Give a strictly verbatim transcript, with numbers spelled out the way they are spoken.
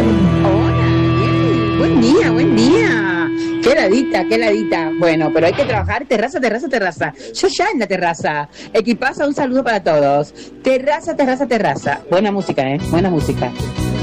Hola, bien. Buen día, buen día. Qué ladita, qué ladita. Bueno, pero hay que trabajar terraza, terraza, terraza. Yo ya en la terraza. Equipaza, un saludo para todos. Terraza, terraza, terraza. Buena música, ¿eh? Buena música.